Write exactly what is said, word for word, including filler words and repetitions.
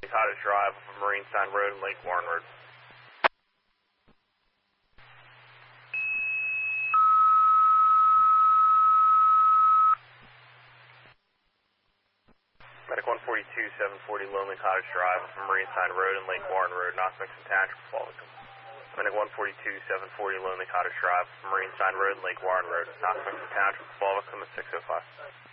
Cottage Drive off of Marine Sign Road and Lake Warren Road. Medic one forty-two, seven forty Lonely Cottage Drive off of Marine Sign Road and Lake Warren Road, Knox Mixon Township, Fullerton. Medic one forty-two, seven forty Lonely Cottage Drive off of Marine Sign Road and Lake Warren Road, Knox Mixon Township, Fullerton at six oh five.